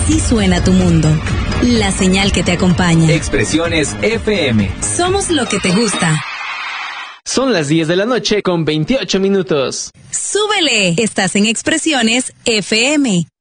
Así suena tu mundo. La señal que te acompaña. Expresiones FM. Somos lo que te gusta. Son las 10 de la noche con 28 minutos. ¡Súbele! Estás en Expresiones FM.